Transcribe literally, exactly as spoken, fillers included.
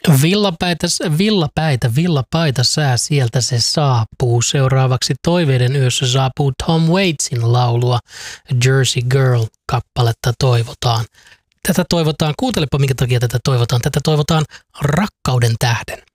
Villapäitä, villapäitä, villapaita sää, sieltä se saapuu. Seuraavaksi Toiveiden yössä saapuu Tom Waitsin laulua Jersey Girl-kappaletta toivotaan. Tätä toivotaan, kuuntelepa minkä takia tätä toivotaan. Tätä toivotaan rakkauden tähden.